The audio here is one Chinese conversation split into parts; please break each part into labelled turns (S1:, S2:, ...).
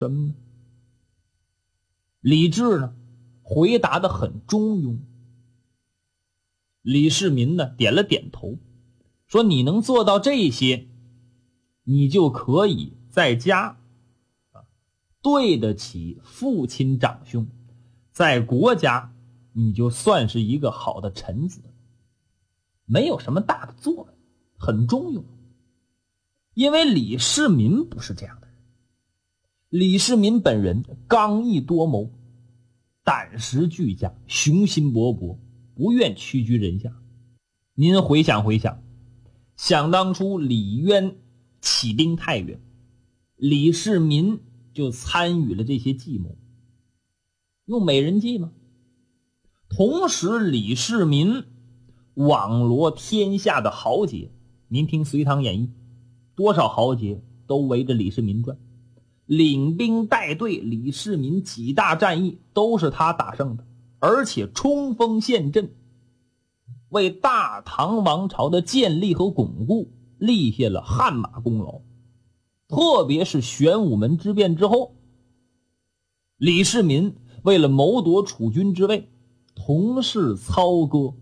S1: 什么呢？李治呢回答得很中庸。李世民呢点了点头，说你能做到这些，你就可以在家对得起父亲长兄，在国家你就算是一个好的臣子，没有什么大的作用，很中庸。因为李世民不是这样的人，李世民本人刚毅多谋，胆识俱佳，雄心勃勃，不愿屈居人下。您回想回想，想当初李渊起兵太原，李世民就参与了这些计谋，用美人计吗？同时李世民网罗天下的豪杰，您听隋唐演义，多少豪杰都围着李世民转，领兵带队，李世民几大战役都是他打胜的，而且冲锋陷阵，为大唐王朝的建立和巩固立下了汗马功劳。特别是玄武门之变之后，李世民为了谋夺储君之位，同室操戈，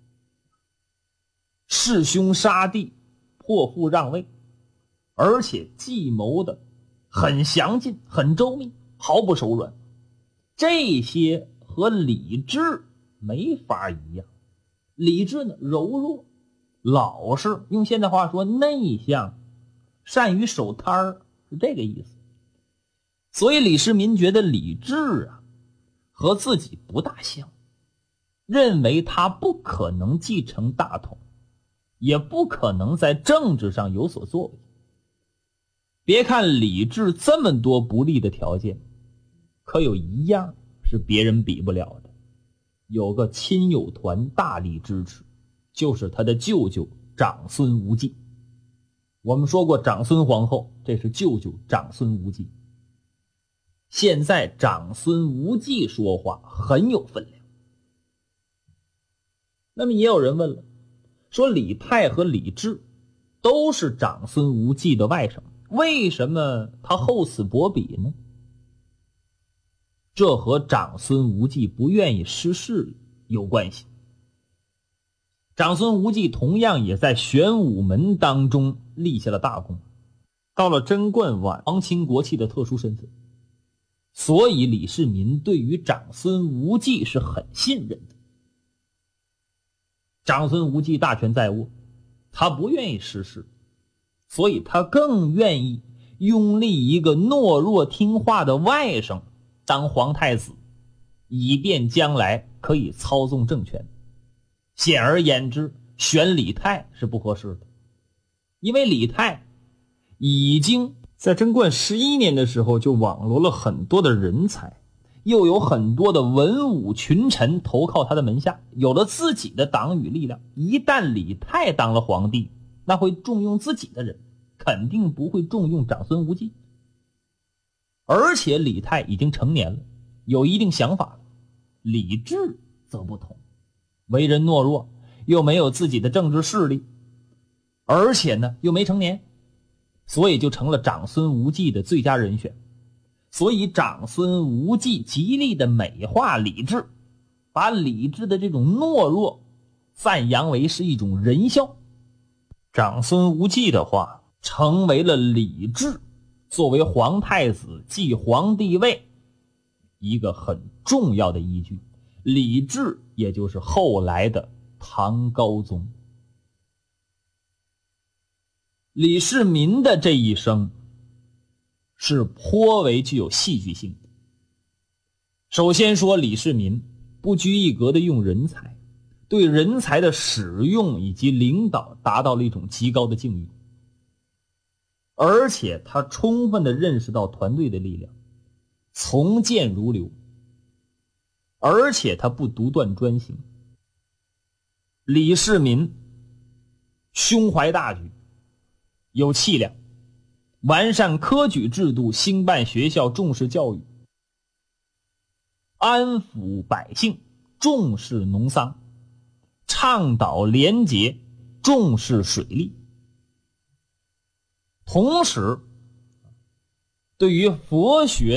S1: 弑兄杀弟，破父让位，而且计谋的很详尽，很周密，毫不手软。这些和李治没法一样。李治呢柔弱老实，用现代话说内向，善于守摊儿，是这个意思。所以李世民觉得李治和自己不大像，认为他不可能继承大统，也不可能在政治上有所作为。别看李治这么多不利的条件，可有一样是别人比不了的，有个亲友团大力支持，就是他的舅舅长孙无忌。我们说过长孙皇后，这是舅舅长孙无忌。现在长孙无忌说话很有分量。那么也有人问了，说李泰和李治都是长孙无忌的外甥，为什么他厚此薄彼呢？这和长孙无忌不愿意失势有关系。长孙无忌同样也在玄武门当中立下了大功，到了贞观晚皇亲国戚的特殊身份，所以李世民对于长孙无忌是很信任的。长孙无忌大权在握，他不愿意失势，所以他更愿意拥立一个懦弱听话的外甥当皇太子，以便将来可以操纵政权。显而言之，选李泰是不合适的，因为李泰已经在贞观11年的时候就网罗了很多的人才，又有很多的文武群臣投靠他的门下，有了自己的党羽力量。一旦李泰当了皇帝，那会重用自己的人，肯定不会重用长孙无忌。而且李泰已经成年了，有一定想法了。李治则不同，为人懦弱，又没有自己的政治势力，而且呢又没成年，所以就成了长孙无忌的最佳人选。所以长孙无忌极力的美化李治，把李治的这种懦弱赞扬为是一种仁孝。长孙无忌的话成为了李治作为皇太子继皇帝位一个很重要的依据。李治也就是后来的唐高宗。李世民的这一生是颇为具有戏剧性的。首先说李世民不拘一格的用人才，对人才的使用以及领导达到了一种极高的境遇，而且他充分的认识到团队的力量，从谏如流，而且他不独断专行。李世民胸怀大局，有气量，完善科举制度，兴办学校，重视教育，安抚百姓，重视农桑，倡导廉洁，重视水利。同时对于佛学